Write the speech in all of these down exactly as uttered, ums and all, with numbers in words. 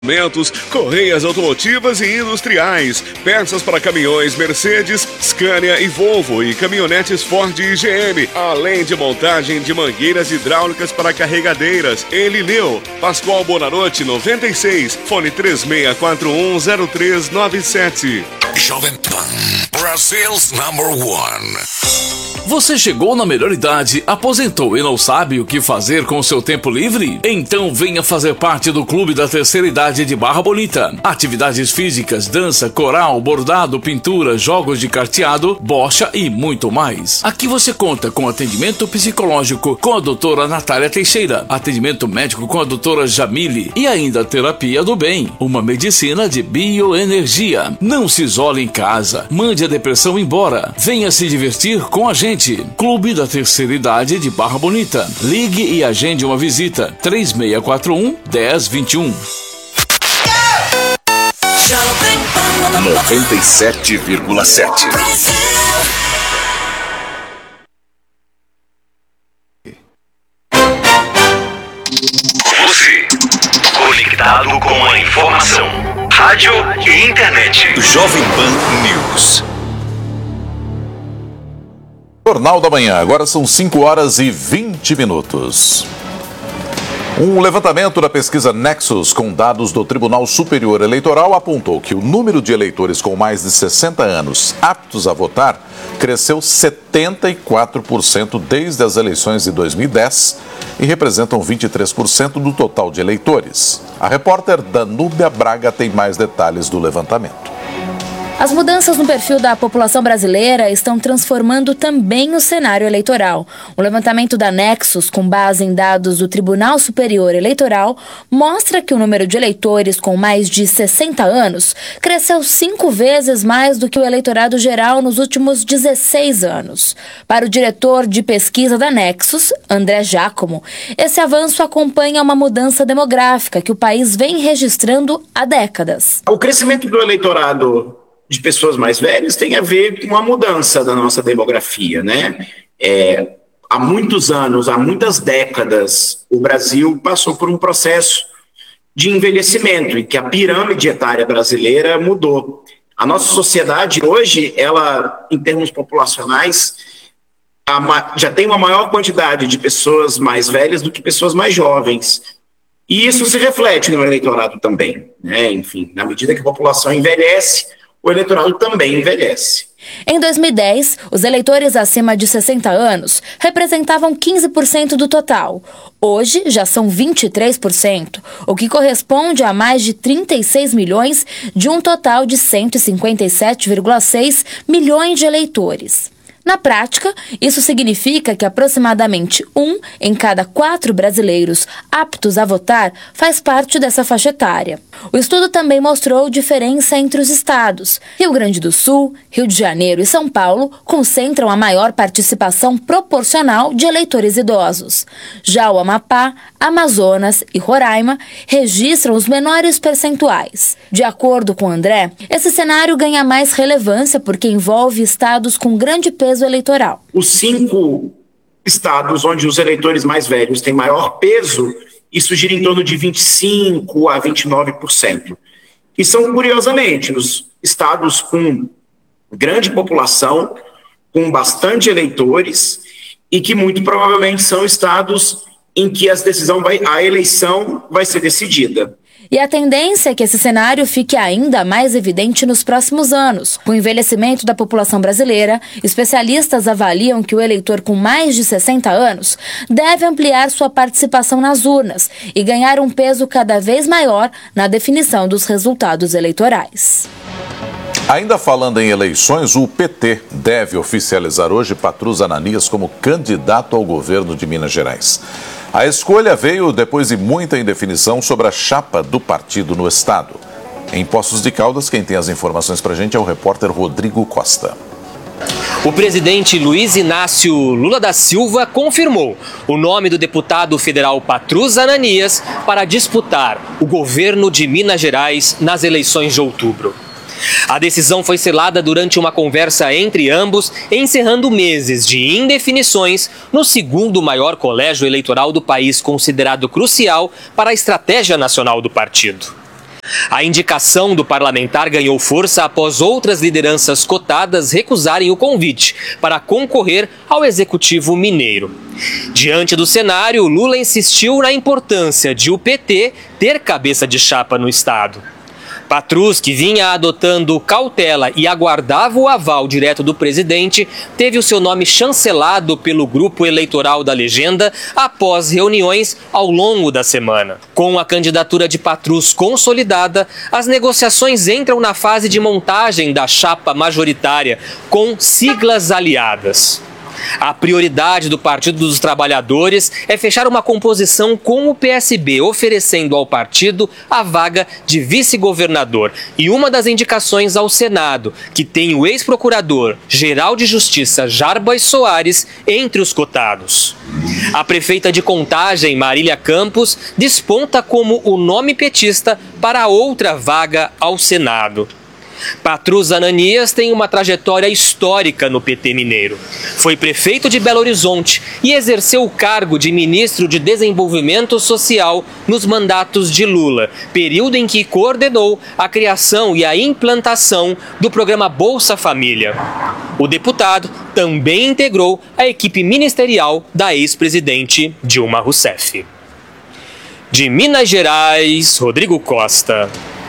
Correias automotivas e industriais, peças para caminhões Mercedes, Scania e Volvo e caminhonetes Ford e G M, além de montagem de mangueiras hidráulicas para carregadeiras. Elineu, Pascoal Bonarotti noventa e seis, fone três seis quatro um zero três nove sete. Jovem Pan, Brasil's number one. Você chegou na melhor idade, aposentou e não sabe o que fazer com seu tempo livre? Então venha fazer parte do Clube da Terceira Idade de Barra Bonita. Atividades físicas, dança, coral, bordado, pintura, jogos de carteado, bocha e muito mais. Aqui você conta com atendimento psicológico com a doutora Natália Teixeira, atendimento médico com a doutora Jamile e ainda terapia do bem, uma medicina de bioenergia. Não se isole em casa, mande a depressão embora, venha se divertir com a gente. Clube da Terceira Idade de Barra Bonita. Ligue e agende uma visita. três seis quatro um, um zero dois um. noventa e sete vírgula sete. Você, conectado com a informação, rádio e internet. Jovem Pan News. Jornal da Manhã, agora são cinco horas e vinte minutos. Um levantamento da pesquisa Nexus com dados do Tribunal Superior Eleitoral apontou que o número de eleitores com mais de sessenta anos aptos a votar cresceu setenta e quatro por cento desde as eleições de dois mil e dez e representam vinte e três por cento do total de eleitores. A repórter Danúbia Braga tem mais detalhes do levantamento. As mudanças no perfil da população brasileira estão transformando também o cenário eleitoral. O levantamento da Nexus, com base em dados do Tribunal Superior Eleitoral, mostra que o número de eleitores com mais de sessenta anos cresceu cinco vezes mais do que o eleitorado geral nos últimos dezesseis anos. Para o diretor de pesquisa da Nexus, André Giacomo, esse avanço acompanha uma mudança demográfica que o país vem registrando há décadas. O crescimento do eleitorado de pessoas mais velhas tem a ver com a mudança da nossa demografia, né? É, há muitos anos, há muitas décadas, o Brasil passou por um processo de envelhecimento e que a pirâmide etária brasileira mudou. A nossa sociedade hoje, ela, em termos populacionais, a, já tem uma maior quantidade de pessoas mais velhas do que pessoas mais jovens. E isso se reflete no eleitorado também, né? Enfim, na medida que a população envelhece, o eleitorado também envelhece. Em dois mil e dez, os eleitores acima de sessenta anos representavam quinze por cento do total. Hoje, já são vinte e três por cento, o que corresponde a mais de trinta e seis milhões de um total de cento e cinquenta e sete vírgula seis milhões de eleitores. Na prática, isso significa que aproximadamente um em cada quatro brasileiros aptos a votar faz parte dessa faixa etária. O estudo também mostrou diferença entre os estados. Rio Grande do Sul, Rio de Janeiro e São Paulo concentram a maior participação proporcional de eleitores idosos. Já o Amapá, Amazonas e Roraima registram os menores percentuais. De acordo com André, esse cenário ganha mais relevância porque envolve estados com grande peso eleitoral. Os cinco estados onde os eleitores mais velhos têm maior peso, isso gira em torno de vinte e cinco a vinte e nove por cento. E são, curiosamente, os estados com grande população, com bastante eleitores, e que muito provavelmente são estados em que as decisão vai, a eleição vai ser decidida. E a tendência é que esse cenário fique ainda mais evidente nos próximos anos. Com o envelhecimento da população brasileira, especialistas avaliam que o eleitor com mais de sessenta anos deve ampliar sua participação nas urnas e ganhar um peso cada vez maior na definição dos resultados eleitorais. Ainda falando em eleições, o P T deve oficializar hoje Patrus Ananias como candidato ao governo de Minas Gerais. A escolha veio depois de muita indefinição sobre a chapa do partido no estado. Em Poços de Caldas, quem tem as informações para a gente é o repórter Rodrigo Costa. O presidente Luiz Inácio Lula da Silva confirmou o nome do deputado federal Patrus Ananias para disputar o governo de Minas Gerais nas eleições de outubro. A decisão foi selada durante uma conversa entre ambos, encerrando meses de indefinições no segundo maior colégio eleitoral do país, considerado crucial para a estratégia nacional do partido. A indicação do parlamentar ganhou força após outras lideranças cotadas recusarem o convite para concorrer ao Executivo Mineiro. Diante do cenário, Lula insistiu na importância de o P T ter cabeça de chapa no estado. Patrus, que vinha adotando cautela e aguardava o aval direto do presidente, teve o seu nome chancelado pelo grupo eleitoral da legenda após reuniões ao longo da semana. Com a candidatura de Patrus consolidada, as negociações entram na fase de montagem da chapa majoritária, com siglas aliadas. A prioridade do Partido dos Trabalhadores é fechar uma composição com o P S B, oferecendo ao partido a vaga de vice-governador e uma das indicações ao Senado, que tem o ex-procurador-geral de Justiça Jarbas Soares entre os cotados. A prefeita de Contagem, Marília Campos, desponta como o nome petista para outra vaga ao Senado. Patrus Ananias tem uma trajetória histórica no P T mineiro. Foi prefeito de Belo Horizonte e exerceu o cargo de ministro de Desenvolvimento Social nos mandatos de Lula, período em que coordenou a criação e a implantação do programa Bolsa Família. O deputado também integrou a equipe ministerial da ex-presidente Dilma Rousseff. De Minas Gerais, Rodrigo Costa.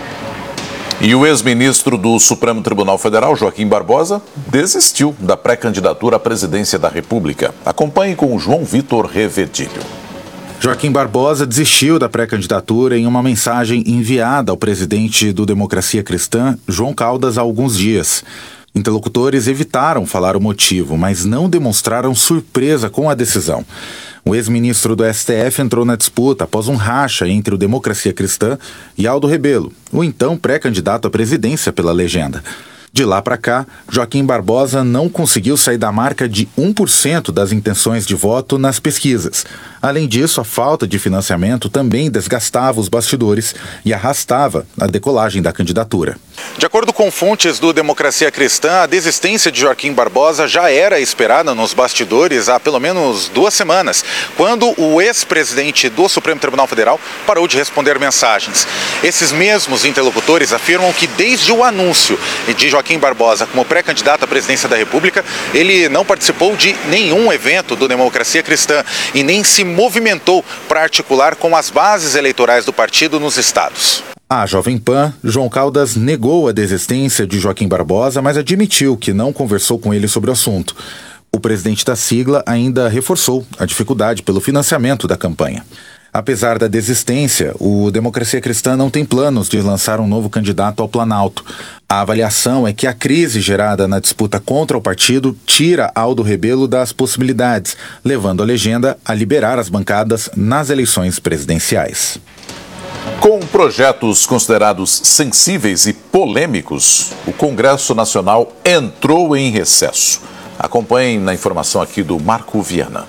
E o ex-ministro do Supremo Tribunal Federal, Joaquim Barbosa, desistiu da pré-candidatura à presidência da República. Acompanhe com o João Vitor Revedilho. Joaquim Barbosa desistiu da pré-candidatura em uma mensagem enviada ao presidente do Democracia Cristã, João Caldas, há alguns dias. Interlocutores evitaram falar o motivo, mas não demonstraram surpresa com a decisão. O ex-ministro do S T F entrou na disputa após um racha entre o Democracia Cristã e Aldo Rebelo, o então pré-candidato à presidência pela legenda. De lá para cá, Joaquim Barbosa não conseguiu sair da marca de um por cento das intenções de voto nas pesquisas. Além disso, a falta de financiamento também desgastava os bastidores e arrastava a decolagem da candidatura. De acordo com fontes do Democracia Cristã, a desistência de Joaquim Barbosa já era esperada nos bastidores há pelo menos duas semanas, quando o ex-presidente do Supremo Tribunal Federal parou de responder mensagens. Esses mesmos interlocutores afirmam que desde o anúncio de Joaquim Barbosa como pré-candidato à presidência da República, ele não participou de nenhum evento do Democracia Cristã e nem se movimentou para articular com as bases eleitorais do partido nos estados. A Jovem Pan, João Caldas negou a desistência de Joaquim Barbosa, mas admitiu que não conversou com ele sobre o assunto. O presidente da sigla ainda reforçou a dificuldade pelo financiamento da campanha. Apesar da desistência, o Democracia Cristã não tem planos de lançar um novo candidato ao Planalto. A avaliação é que a crise gerada na disputa contra o partido tira Aldo Rebelo das possibilidades, levando a legenda a liberar as bancadas nas eleições presidenciais. Com projetos considerados sensíveis e polêmicos, o Congresso Nacional entrou em recesso. Acompanhem na informação aqui do Marco Viana.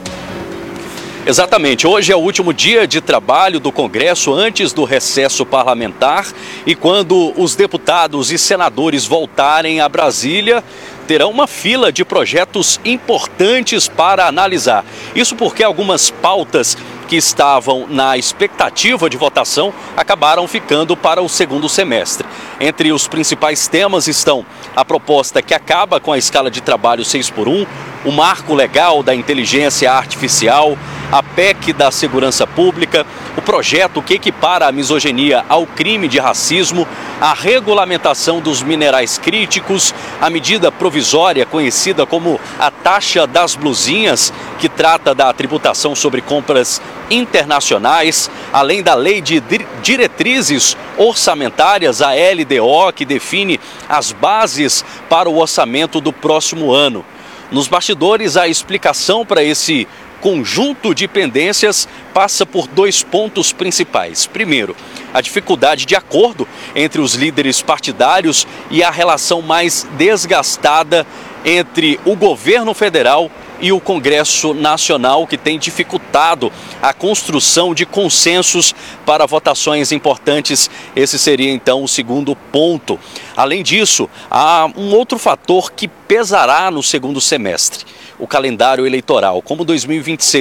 Exatamente, hoje é o último dia de trabalho do Congresso antes do recesso parlamentar e quando os deputados e senadores voltarem a Brasília, terão uma fila de projetos importantes para analisar. Isso porque algumas pautas que estavam na expectativa de votação acabaram ficando para o segundo semestre. Entre os principais temas estão a proposta que acaba com a escala de trabalho seis por um, o marco legal da inteligência artificial, a P E C da segurança pública, o projeto que equipara a misoginia ao crime de racismo, a regulamentação dos minerais críticos, a medida provisória conhecida como a taxa das blusinhas, que trata da tributação sobre compras internacionais, além da lei de diretrizes orçamentárias, a L D O, que define as bases para o orçamento do próximo ano. Nos bastidores, a explicação para esse conjunto de pendências passa por dois pontos principais. Primeiro, a dificuldade de acordo entre os líderes partidários e a relação mais desgastada entre o governo federal e o Congresso Nacional, que tem dificultado a construção de consensos para votações importantes. Esse seria, então, o segundo ponto. Além disso, há um outro fator que pesará no segundo semestre: o calendário eleitoral. Como dois mil e vinte e seis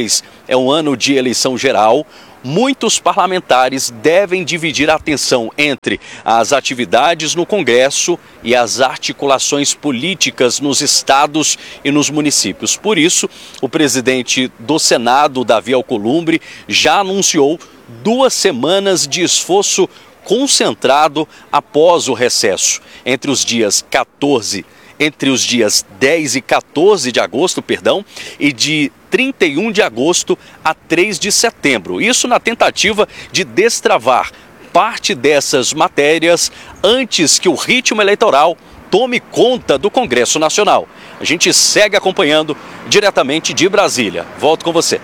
é um ano de eleição geral. Muitos parlamentares devem dividir a atenção entre as atividades no Congresso e as articulações políticas nos estados e nos municípios. Por isso, o presidente do Senado, Davi Alcolumbre, já anunciou duas semanas de esforço concentrado após o recesso, entre os dias quatorze, entre os dias dez e quatorze de agosto, perdão, e de trinta e um de agosto a três de setembro. Isso na tentativa de destravar parte dessas matérias antes que o ritmo eleitoral tome conta do Congresso Nacional. A gente segue acompanhando diretamente de Brasília. Volto com você.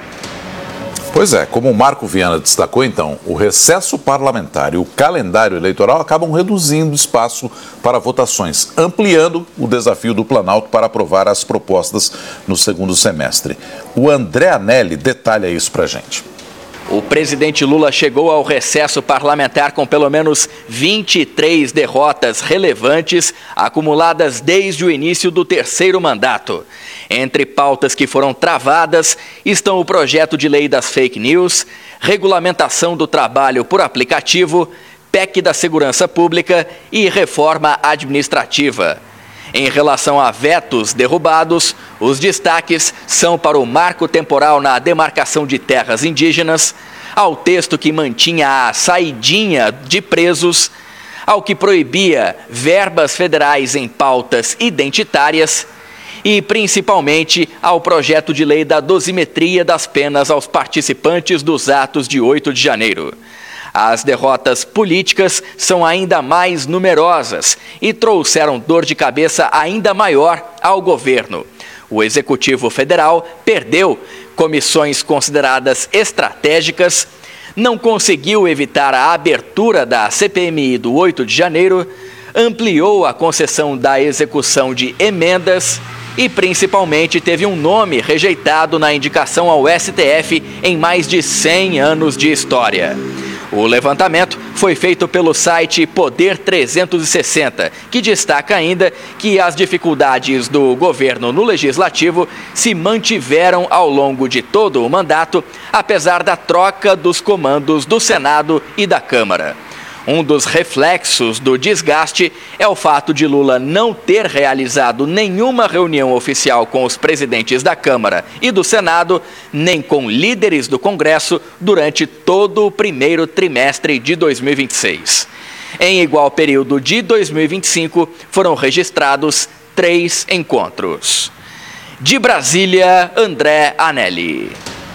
Pois é, como o Marco Viana destacou, então, o recesso parlamentar e o calendário eleitoral acabam reduzindo espaço para votações, ampliando o desafio do Planalto para aprovar as propostas no segundo semestre. O André Anelli detalha isso para a gente. O presidente Lula chegou ao recesso parlamentar com pelo menos vinte e três derrotas relevantes acumuladas desde o início do terceiro mandato. Entre pautas que foram travadas estão o projeto de lei das fake news, regulamentação do trabalho por aplicativo, P E C da segurança pública e reforma administrativa. Em relação a vetos derrubados, os destaques são para o marco temporal na demarcação de terras indígenas, ao texto que mantinha a saidinha de presos, ao que proibia verbas federais em pautas identitárias e, principalmente, ao projeto de lei da dosimetria das penas aos participantes dos atos de oito de janeiro. As derrotas políticas são ainda mais numerosas e trouxeram dor de cabeça ainda maior ao governo. O Executivo Federal perdeu comissões consideradas estratégicas, não conseguiu evitar a abertura da C P M I do oito de janeiro, ampliou a concessão da execução de emendas e, principalmente, teve um nome rejeitado na indicação ao S T F em mais de cem anos de história. O levantamento foi feito pelo site Poder trezentos e sessenta, que destaca ainda que as dificuldades do governo no legislativo se mantiveram ao longo de todo o mandato, apesar da troca dos comandos do Senado e da Câmara. Um dos reflexos do desgaste é o fato de Lula não ter realizado nenhuma reunião oficial com os presidentes da Câmara e do Senado, nem com líderes do Congresso, durante todo o primeiro trimestre de dois mil e vinte e seis. Em igual período de dois mil e vinte e cinco, foram registrados três encontros. De Brasília, André Anelli.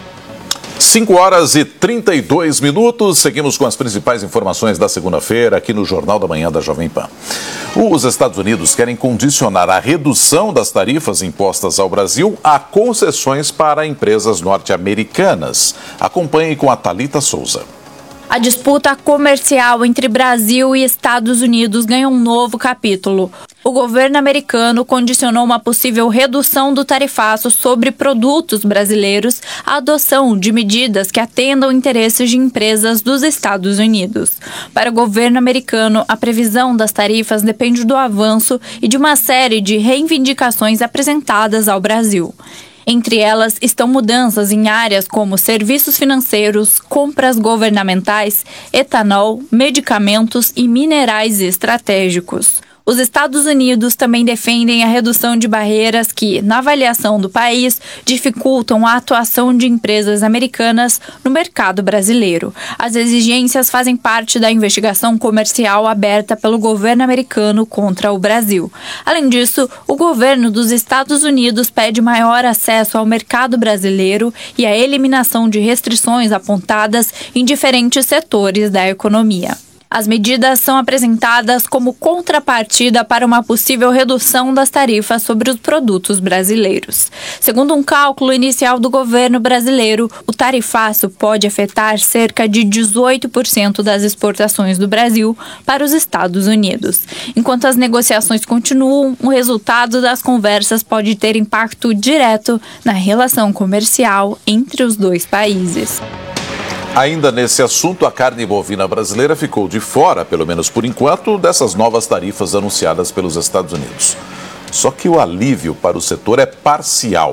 cinco horas e trinta e dois minutos, seguimos com as principais informações da segunda-feira aqui no Jornal da Manhã da Jovem Pan. Os Estados Unidos querem condicionar a redução das tarifas impostas ao Brasil a concessões para empresas norte-americanas. Acompanhe com a Thalita Souza. A disputa comercial entre Brasil e Estados Unidos ganha um novo capítulo. O governo americano condicionou uma possível redução do tarifaço sobre produtos brasileiros à adoção de medidas que atendam interesses de empresas dos Estados Unidos. Para o governo americano, a previsão das tarifas depende do avanço e de uma série de reivindicações apresentadas ao Brasil. Entre elas estão mudanças em áreas como serviços financeiros, compras governamentais, etanol, medicamentos e minerais estratégicos. Os Estados Unidos também defendem a redução de barreiras que, na avaliação do país, dificultam a atuação de empresas americanas no mercado brasileiro. As exigências fazem parte da investigação comercial aberta pelo governo americano contra o Brasil. Além disso, o governo dos Estados Unidos pede maior acesso ao mercado brasileiro e a eliminação de restrições apontadas em diferentes setores da economia. As medidas são apresentadas como contrapartida para uma possível redução das tarifas sobre os produtos brasileiros. Segundo um cálculo inicial do governo brasileiro, o tarifaço pode afetar cerca de dezoito por cento das exportações do Brasil para os Estados Unidos. Enquanto as negociações continuam, o resultado das conversas pode ter impacto direto na relação comercial entre os dois países. Ainda nesse assunto, a carne bovina brasileira ficou de fora, pelo menos por enquanto, dessas novas tarifas anunciadas pelos Estados Unidos. Só que o alívio para o setor é parcial.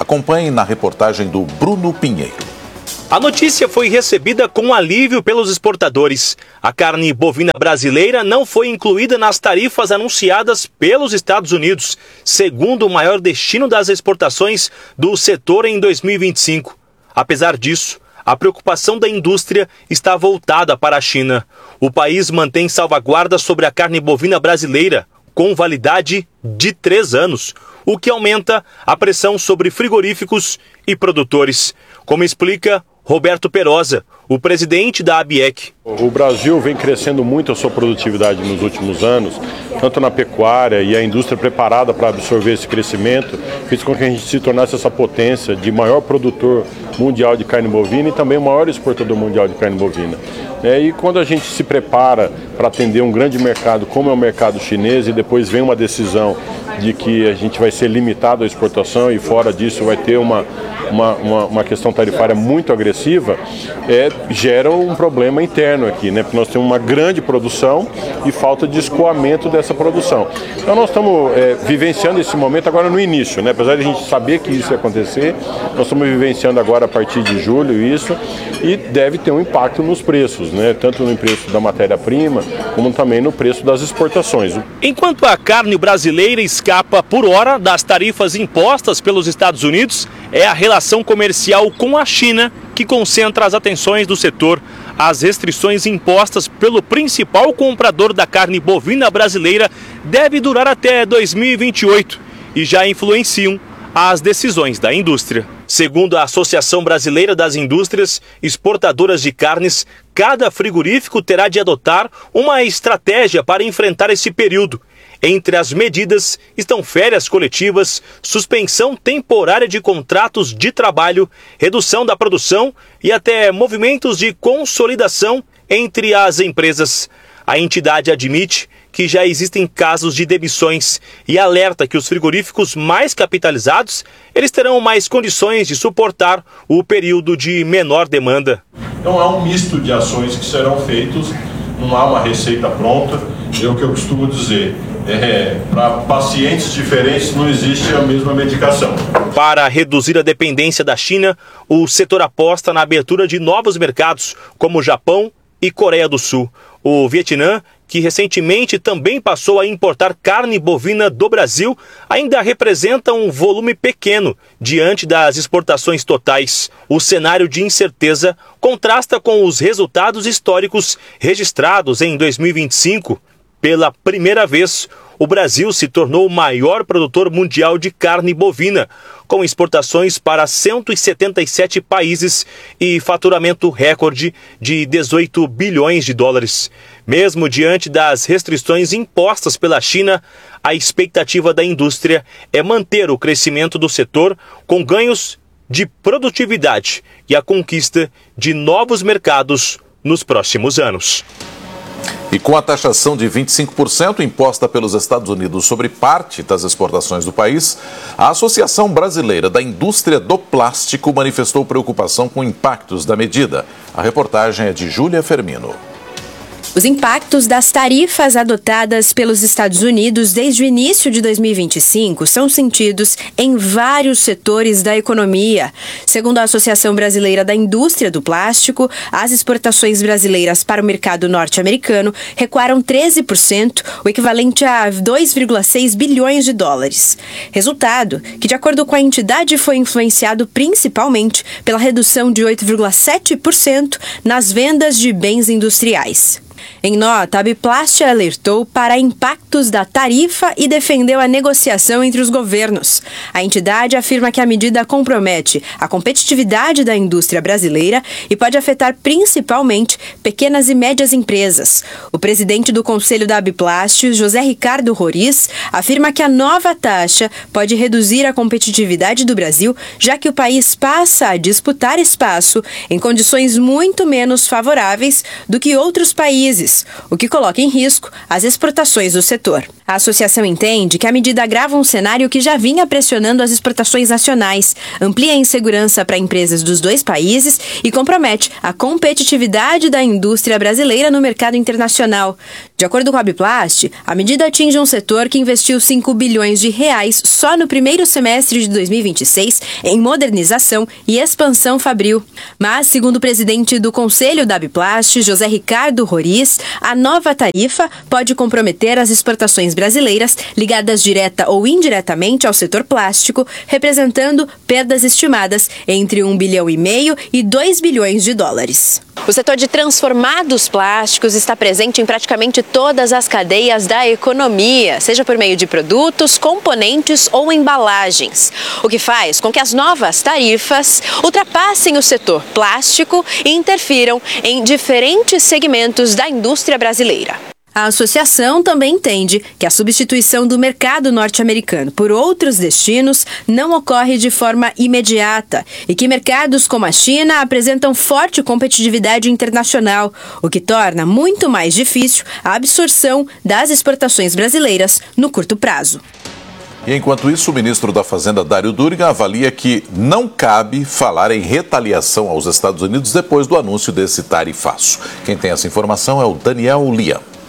Acompanhe na reportagem do Bruno Pinheiro. A notícia foi recebida com alívio pelos exportadores. A carne bovina brasileira não foi incluída nas tarifas anunciadas pelos Estados Unidos, segundo o maior destino das exportações do setor em dois mil e vinte e cinco. Apesar disso, a preocupação da indústria está voltada para a China. O país mantém salvaguarda sobre a carne bovina brasileira, com validade de três anos, o que aumenta a pressão sobre frigoríficos e produtores, como explica Roberto Perosa, o presidente da ABIEC. O Brasil vem crescendo muito a sua produtividade nos últimos anos, tanto na pecuária e a indústria preparada para absorver esse crescimento, fez com que a gente se tornasse essa potência de maior produtor mundial de carne bovina e também o maior exportador mundial de carne bovina. É, e quando a gente se prepara para atender um grande mercado como é o mercado chinês e depois vem uma decisão de que a gente vai ser limitado à exportação e fora disso vai ter uma, uma, uma, uma questão tarifária muito agressiva, é, gera um problema interno aqui, né? Porque nós temos uma grande produção e falta de escoamento dessa produção. Então nós estamos é, vivenciando esse momento agora no início, né? Apesar de a gente saber que isso ia acontecer, nós estamos vivenciando agora a partir de julho isso e deve ter um impacto nos preços, né? Tanto no preço da matéria-prima como também no preço das exportações. Enquanto a carne brasileira escapa por hora das tarifas impostas pelos Estados Unidos, é a relação comercial com a China que concentra as atenções do setor. As restrições impostas pelo principal comprador da carne bovina brasileira devem durar até dois mil e vinte e oito e já influenciam as decisões da indústria. Segundo a Associação Brasileira das Indústrias Exportadoras de Carnes, cada frigorífico terá de adotar uma estratégia para enfrentar esse período. Entre as medidas estão férias coletivas, suspensão temporária de contratos de trabalho, redução da produção e até movimentos de consolidação entre as empresas. A entidade admite que já existem casos de demissões e alerta que os frigoríficos mais capitalizados eles terão mais condições de suportar o período de menor demanda. Então há um misto de ações que serão feitos, não há uma receita pronta, é o que eu costumo dizer. É, para pacientes diferentes não existe a mesma medicação. Para reduzir a dependência da China, o setor aposta na abertura de novos mercados, como Japão e Coreia do Sul. O Vietnã, que recentemente também passou a importar carne bovina do Brasil, ainda representa um volume pequeno diante das exportações totais. O cenário de incerteza contrasta com os resultados históricos registrados em dois mil e vinte e cinco. Pela primeira vez, o Brasil se tornou o maior produtor mundial de carne bovina, com exportações para cento e setenta e sete países e faturamento recorde de dezoito bilhões de dólares. Mesmo diante das restrições impostas pela China, a expectativa da indústria é manter o crescimento do setor com ganhos de produtividade e a conquista de novos mercados nos próximos anos. E com a taxação de vinte e cinco por cento imposta pelos Estados Unidos sobre parte das exportações do país, a Associação Brasileira da Indústria do Plástico manifestou preocupação com impactos da medida. A reportagem é de Júlia Fermino. Os impactos das tarifas adotadas pelos Estados Unidos desde o início de dois mil e vinte e cinco são sentidos em vários setores da economia. Segundo a Associação Brasileira da Indústria do Plástico, as exportações brasileiras para o mercado norte-americano recuaram treze por cento, o equivalente a dois vírgula seis bilhões de dólares. Resultado que, de acordo com a entidade, foi influenciado principalmente pela redução de oito vírgula sete por cento nas vendas de bens industriais. Em nota, a Biplast alertou para impactos da tarifa e defendeu a negociação entre os governos. A entidade afirma que a medida compromete a competitividade da indústria brasileira e pode afetar principalmente pequenas e médias empresas. O presidente do Conselho da Biplast, José Ricardo Roriz, afirma que a nova taxa pode reduzir a competitividade do Brasil, já que o país passa a disputar espaço em condições muito menos favoráveis do que outros países países, o que coloca em risco as exportações do setor. A associação entende que a medida agrava um cenário que já vinha pressionando as exportações nacionais, amplia a insegurança para empresas dos dois países e compromete a competitividade da indústria brasileira no mercado internacional. De acordo com a Abiplast, a medida atinge um setor que investiu cinco bilhões de reais só no primeiro semestre de dois mil e vinte e seis em modernização e expansão fabril. Mas, segundo o presidente do Conselho da Abiplast, José Ricardo Roriz, a nova tarifa pode comprometer as exportações brasileiras ligadas direta ou indiretamente ao setor plástico, representando perdas estimadas entre um bilhão e meio e dois bilhões de dólares. O setor de transformados plásticos está presente em praticamente todas as cadeias da economia, seja por meio de produtos, componentes ou embalagens, o que faz com que as novas tarifas ultrapassem o setor plástico e interfiram em diferentes segmentos da indústria brasileira. A associação também entende que a substituição do mercado norte-americano por outros destinos não ocorre de forma imediata e que mercados como a China apresentam forte competitividade internacional, o que torna muito mais difícil a absorção das exportações brasileiras no curto prazo. E enquanto isso, o ministro da Fazenda, Dário Duriga, avalia que não cabe falar em retaliação aos Estados Unidos depois do anúncio desse tarifaço. Quem tem essa informação é o Daniel Liam.